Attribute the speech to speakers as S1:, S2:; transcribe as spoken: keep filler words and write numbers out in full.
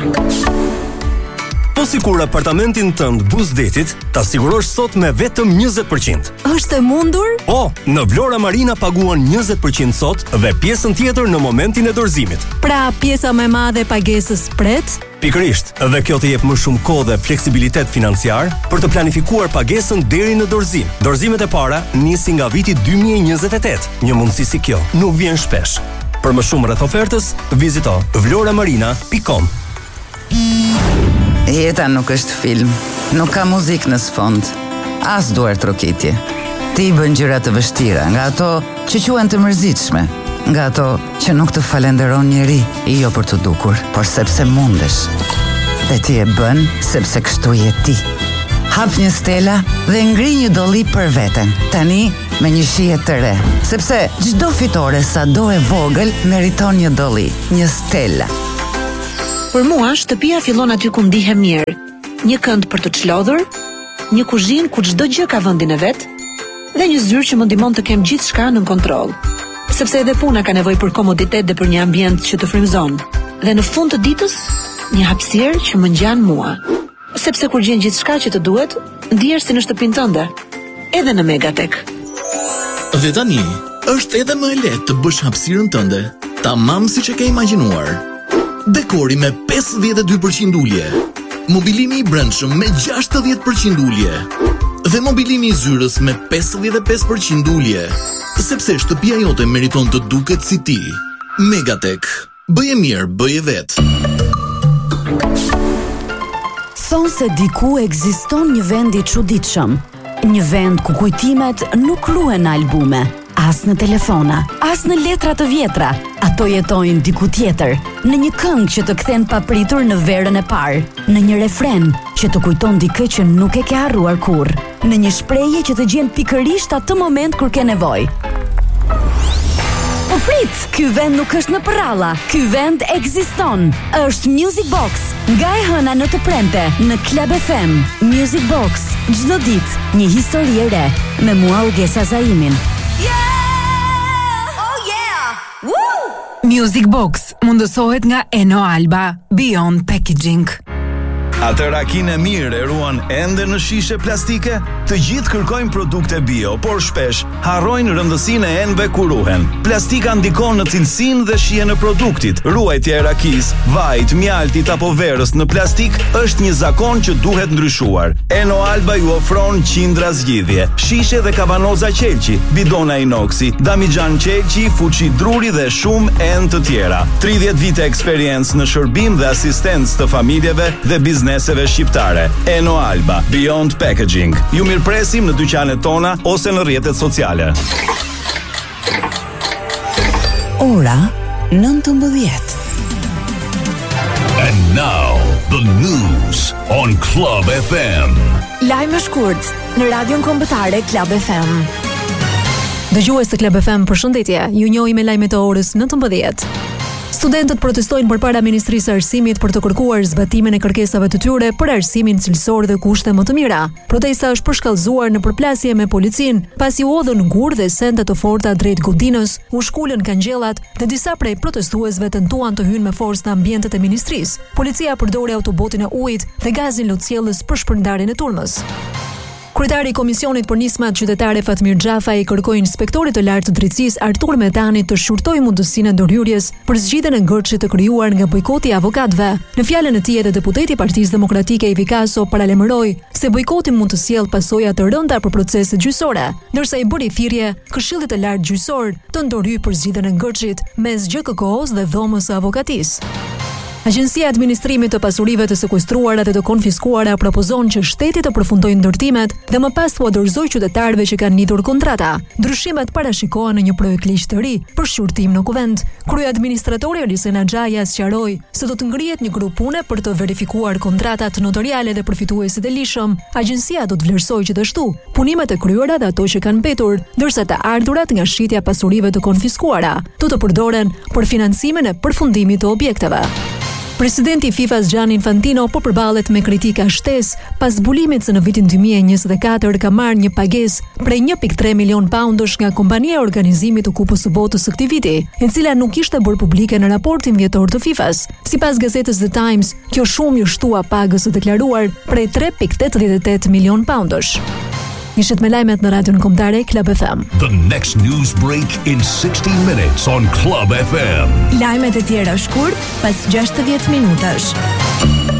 S1: Po sikur apartamentin tënd Buzdetit ta sigurosh sot me vetëm njëzet përqind.
S2: Është e mundur?
S1: Po, në Vlora Marina paguan njëzet përqind sot dhe pjesën tjetër në momentin e dorëzimit.
S2: Pra, pjesa më e madhe e pagesës pret?
S1: Pikërisht, dhe kjo të jep më shumë kohë dhe fleksibilitet financiar për të planifikuar pagesën deri në dorëzim. Dorëzimet e para nisin nga viti dy mijë e njëzet e tetë. Një mundësi si kjo nuk vjen shpesh. Për më shumë rreth ofertës, vizito vloramarina pikë com.
S3: Jeta nuk është film, nuk ka muzikë në sfond, as duar trokitje. Ti bën gjëra të vështira, nga ato që quhen të mërzitshme, nga ato që nuk të falenderon njeri, jo për të dukur, por sepse mundesh. Dhe ti e bën sepse kështu je ti. Hap një stela dhe ngri një dolli për veten. Tani me një shije të re, sepse çdo fitore sa do e vogël meriton një dolli, një stela.
S4: Për mua, shtëpia fillon aty ku ndihem mirë. Një kënd për të çlodhur, një kuzhinë ku çdo gjë ka vendin e vet, dhe një zyrë që më ndihmon të kem gjithçka në kontroll. Sepse edhe puna ka nevojë për komoditet dhe për një ambient që të frymëzon. Dhe në fund të ditës, një hapësirë që më ngjan mua. Sepse kur gjen gjithçka që të duhet, ndihesh si në shtëpinë tënde, edhe në Megatek.
S5: Dhe tani, është edhe më e lehtë të bësh hapësirën tënde, tamam siç e ke imagjinuar. Dekori me pesëdhjetë e dy përqind ulje, mobilimi i brendshëm me gjashtëdhjetë përqind ulje dhe mobilimi i zyrës me pesëdhjetë e pesë përqind ulje, sepse shtëpia jote meriton të duket si ti. Megatek, bëje mirë, bëje vetë.
S2: Thonë se diku ekziston një vend i çuditshëm, një vend ku kujtimet nuk ruhen në albume, as në telefona, as në letra të vjetra. Ato jetojnë diku tjetër, në një këngë që të kthen papritur në verën e parë, në një refren që të kujton dikë që nuk e ke harruar kurrë, në një shprehje që të gjen pikërisht atë moment kur ke nevojë. Po prit, ky vend nuk është në përralla, ky vend ekziston. Është Music Box, nga e hëna në të premte, në Club F M. Music Box, çdo ditë një histori e re, me mua Ugesa Zaimin.
S6: Music Box mundësohet nga Eno Alba, Beyond Packaging.
S7: Atë rakinë e mirë e ruan ende në shishe plastike? Të gjithë kërkojnë produkte bio, por shpesh harrojnë rëndësinë e enëve kur ruhen. Plastika ndikon në cilësinë dhe shijen e produktit. Ruajtja e rakis, vajit, mjaltit apo verës në plastik është një zakon që duhet ndryshuar. Eno Alba ju ofron qindra zgjidhje, shishe dhe kavanoza qelqi, bidona inoksi, damigjan qelqi, fuçi druri dhe shumë enë të tjera. tridhjetë vite eksperiencë në shërbim dhe asistencë të familjeve dhe bizneseve shqiptare. Eno Alba, Beyond Packaging. Ju mirëpresim në dyqanet tona ose në rrjetet sociale.
S2: Ora nëntëmbëdhjetë.
S8: And now, the news on Club F M.
S2: Lajme shkurt në radion kombëtare Club F M.
S9: Dëgjues të Club F M, përshëndetje. Ju njohim me lajmet e orës nëntëmbëdhjetë. Studentët protestojnë përpara Ministrisë së Arsimit për të kërkuar zbatimin e kërkesave të tyre për arsimin cilësor dhe kushte më të mira. Protesta është përshkallëzuar në përplasje me policinë, pasi u hodhën gur dhe sende të forta drejt godinës, u shkulën kanxhellat dhe disa prej protestuesve tentuan të hyjnë me forcë në ambientet e ministrisë. Policia përdori autobotin e ujit dhe gazin lotësjellës për shpërndarjen e turmës. Kryetari i Komisionit për Nismat Qytetare Fatmir Xhafaj kërkoi inspektorit të lartë të drejtësisë Artur Metani të shurtojë mundësinë e ndërhyrjes për zgjidhjen e ngërçit të krijuar nga bojkoti i avokatëve. Në fjalën e tij, edhe deputeti i Partisë Demokratike Ivi Kaso paralajmëroi se bojkoti mund të sjellë pasoja të rënda për proceset gjyqësore, ndërsa i bëri thirrje Këshillit të Lartë Gjyqësor të ndërhyjë për zgjidhjen e ngërçit mes G K K-s dhe dhomës së avokatisë. Agjencia e Administrimit të Pasurive të sekuestruara dhe të konfiskuara propozon që shteti të përfundojë ndërtimet dhe më pas t'u dorëzojë qytetarëve që kanë lidhur kontrata. Ndryshimet parashikohen në një projekt ligj të ri për shqyrtim në kuvent. Kryeadministratori Olisena Xhaja sqaroi se do të ngrihet një grup pune për të verifikuar kontratat notariale dhe përfituesit e lishëm. Agjencia do të vlerësojë gjithashtu punimet e kryera dhe ato që kanë mbetur, ndërsa të ardhurat nga shitja pasurive të konfiskuara do të përdoren për financimin e përfundimit të objekteve. Presidenti i FIFA-s Gianni Infantino po përballet me kritika shtesë pas zbulimit se në vitin dy mijë e njëzet e katër ka marrë një pagesë prej një pikë tre milion poundësh nga kompania e organizimit të Kupës së Botës së këtij viti, e cila nuk ishte bërë publike në raportin vjetor të FIFA-s. Sipas gazetës The Times, kjo shumë ju shtua pagës së deklaruar prej tre pikë tetëdhjetë e tetë milion poundësh. Ishit me lajmet në radion kombëtare Club F M.
S8: The next news break in sixty minutes on Club F M.
S10: Lajmet e tjera shkurt pas gjashtëdhjetë minutash.